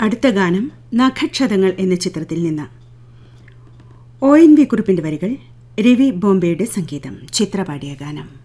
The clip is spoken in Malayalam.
അടുത്ത ഗാനം നഖക്ഷതങ്ങൾ എന്ന ചിത്രത്തിൽ നിന്ന്. ONV കുറുപ്പിന്റെ വരികൾ, രവി ബോംബെയുടെ സംഗീതം. ചിത്രപാടിയ ഗാനം.